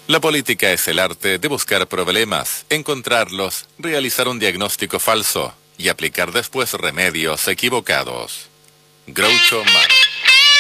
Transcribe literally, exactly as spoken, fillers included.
La política es el arte de buscar problemas, encontrarlos, realizar un diagnóstico falso y aplicar después remedios equivocados. Groucho Marx.